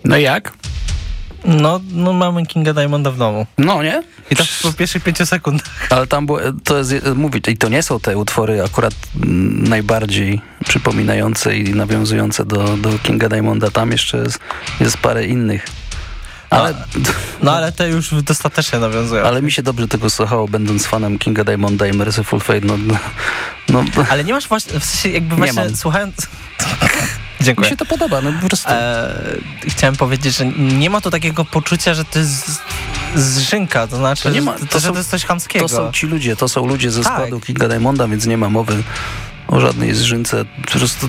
No i jak? No mamy Kinga Diamonda w domu. No nie? I to po pierwszych 5 sekundach. Ale tam było, to jest, mówię, i to nie są te utwory akurat najbardziej przypominające i nawiązujące do Kinga Diamonda. Tam jeszcze jest parę innych. Ale te już dostatecznie nawiązują. Ale mi się dobrze tego słuchało, będąc fanem Kinga Diamonda i Mercyful Fate. No. Ale nie masz właśnie, w sensie jakby właśnie słuchając... Dziękuję. Mi się to podoba, no po prostu. Chciałem powiedzieć, że nie ma tu takiego poczucia, że to jest zżynka, to znaczy, że to jest coś chamskiego. To są ci ludzie, to są ludzie ze składu Kinga Diamonda, więc nie ma mowy o żadnej zżynce. Po prostu,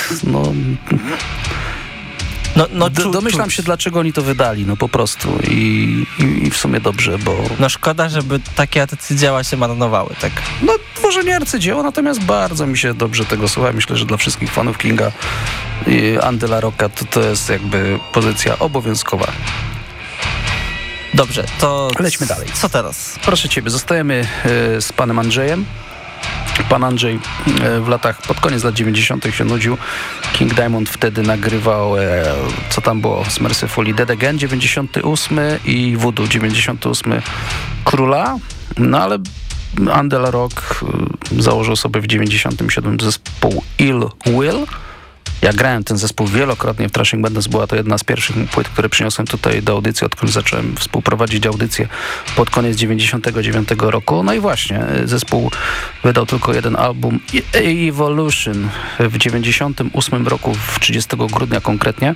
domyślam się, dlaczego oni to wydali, no po prostu. I w sumie dobrze, bo... No szkoda, żeby takie arcydzieła się marnowały, tak? No może nie arcydzieło, natomiast bardzo mi się dobrze tego słucha. Myślę, że dla wszystkich fanów Kinga i Andy LaRocca to jest jakby pozycja obowiązkowa. Dobrze, to... Lećmy dalej. Co teraz? Proszę ciebie, zostajemy z panem Andrzejem. Pan Andrzej pod koniec lat 90. się nudził. King Diamond wtedy nagrywał, co tam było z Mercyfully, Dead Again 98 i Voodoo 98 Króla. No ale Andy LaRocca założył sobie w 97 zespół Ill Will. Ja grałem ten zespół wielokrotnie w Thrashing Madness. Była to jedna z pierwszych płyt, które przyniosłem tutaj do audycji, odkąd zacząłem współprowadzić audycję pod koniec 99 roku. No i właśnie, zespół wydał tylko jeden album, Evolution, w 98 roku, w 30 grudnia konkretnie.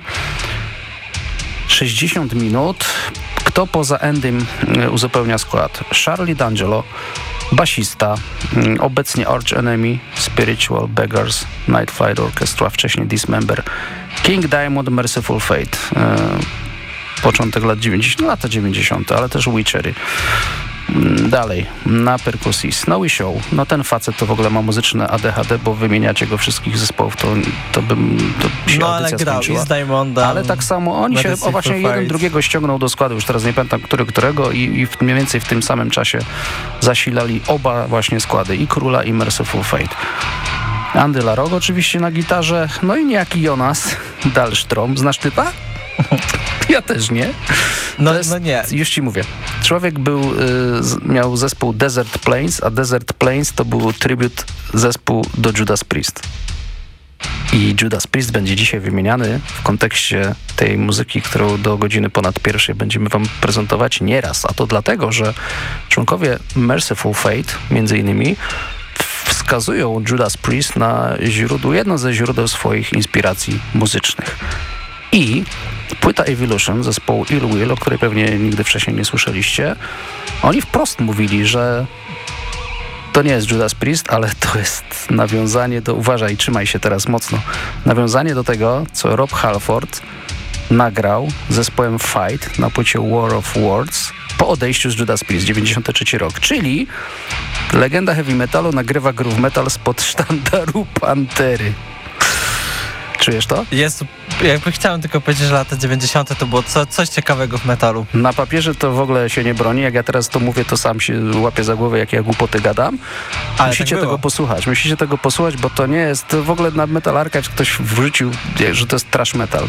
60 minut. Kto poza Endym uzupełnia skład? Charlie D'Angelo, basista, obecnie Arch Enemy, Spiritual Beggars, Night Flight Orchestra, wcześniej Dismember, King Diamond, Mercyful Fate, początek lat 90, lata 90, ale też Witchery. Dalej, na perkusji Snowy Show. No ten facet to w ogóle ma muzyczne ADHD, bo wymieniacie go wszystkich zespołów, to się audycja skończyła. Z Diamonda, ale tak samo oni się właśnie jeden drugiego ściągnął do składu, już teraz nie pamiętam którego i mniej więcej w tym samym czasie zasilali oba właśnie składy, i Króla, i Mercyful Fate. Andy LaRocca oczywiście na gitarze, no i niejaki Jonas Dahlström. Znasz typa? Ja też nie. No nie. Już ci mówię. Człowiek miał zespół Desert Plains, a Desert Plains to był tribut zespół do Judas Priest. I Judas Priest będzie dzisiaj wymieniany w kontekście tej muzyki, którą do godziny ponad pierwszej będziemy wam prezentować nieraz. A to dlatego, że członkowie Mercyful Fate między innymi wskazują Judas Priest na jedno ze źródeł swoich inspiracji muzycznych. I płyta Evolution zespołu Ill Will, o której pewnie nigdy wcześniej nie słyszeliście, oni wprost mówili, że to nie jest Judas Priest, ale to jest nawiązanie do, uważaj, trzymaj się teraz mocno, nawiązanie do tego, co Rob Halford nagrał z zespołem Fight na płycie War of Words po odejściu z Judas Priest, 93 rok, czyli legenda heavy metalu nagrywa groove metal spod sztandaru Pantery. Czujesz to? Jakby chciałem tylko powiedzieć, że lata 90. to było coś ciekawego w metalu. Na papierze to w ogóle się nie broni. Jak ja teraz to mówię, to sam się łapię za głowę, jak ja głupoty gadam. Ale musicie tego posłuchać. Musicie tego posłuchać, bo to nie jest... To w ogóle na Metal Archive ktoś wrzucił, że to jest trash metal.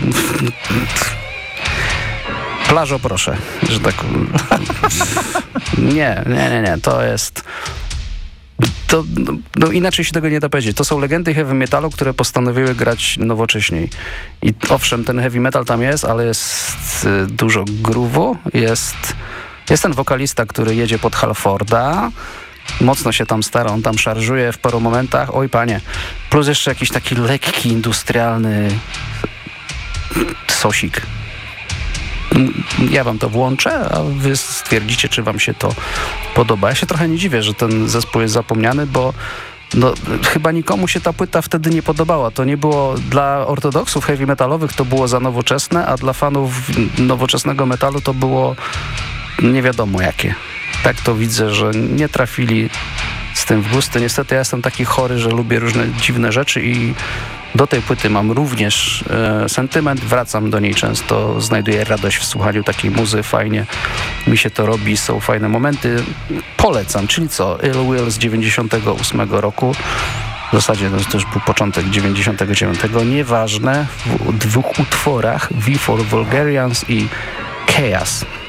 Plażo, proszę. Że tak... Nie. To jest... No inaczej się tego nie da powiedzieć. To są legendy heavy metalu, które postanowiły grać nowocześniej. I owszem, ten heavy metal tam jest, ale jest dużo groove'u. Jest ten wokalista, który jedzie pod Halforda. Mocno się tam stara, on tam szarżuje w paru momentach. Oj panie. Plus jeszcze jakiś taki lekki, industrialny sosik. Ja wam to włączę, a wy stwierdzicie, czy wam się to podoba. Ja się trochę nie dziwię, że ten zespół jest zapomniany, bo chyba nikomu się ta płyta wtedy nie podobała. To nie było dla ortodoksów heavy metalowych, to było za nowoczesne, a dla fanów nowoczesnego metalu to było nie wiadomo jakie. Tak to widzę, że nie trafili z tym w gusty. Niestety ja jestem taki chory, że lubię różne dziwne rzeczy i do tej płyty mam również sentyment, wracam do niej często, znajduję radość w słuchaniu takiej muzy, fajnie mi się to robi, są fajne momenty, polecam, czyli co, Ill Will z 98 roku, w zasadzie to też był początek 99, nieważne, w dwóch utworach V for Vulgarians i Chaos.